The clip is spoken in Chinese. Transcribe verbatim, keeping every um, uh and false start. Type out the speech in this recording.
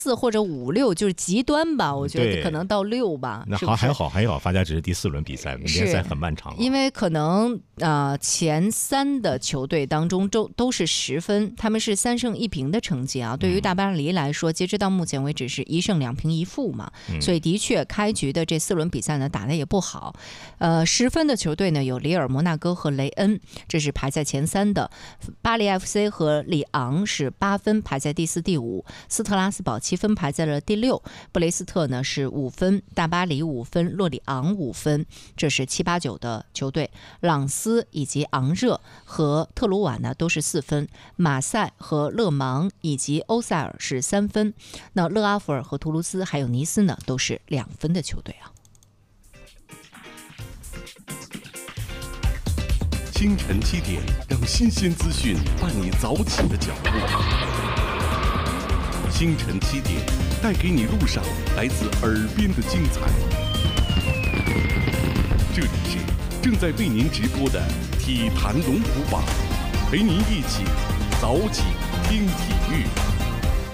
四或者五六就是极端吧，我觉得可能到六吧。 那好，还好还好，发家只是第四轮比赛，联赛很漫长。 因为可能呃前三的球队当中都都是十分，他们是三胜一平的成绩啊。对于大巴黎来说，截止到目前为止是一胜两平一负嘛， 嗯、 所以的确开局的这四轮比赛呢打得也不好。呃，十分的球队呢有里尔、摩纳哥和雷恩，这是排在前三的。巴黎 F C 和里昂是八分，排在第四、第五。斯特拉斯堡七分，排在了第六。布雷斯特呢是五分，大巴黎五分，洛里昂五分，这是七八九的球队。朗斯以及昂热和特鲁瓦呢都是四分，马赛和勒芒以及欧塞尔是三分。那勒阿弗尔和图卢兹还有尼斯呢都是两分的球队啊。 清晨七点，让新鲜资讯伴你早起的脚步。清晨七点，带给你路上来自耳边的精彩。这里是正在为您直播的体坛龙虎榜，陪您一起早起听体育。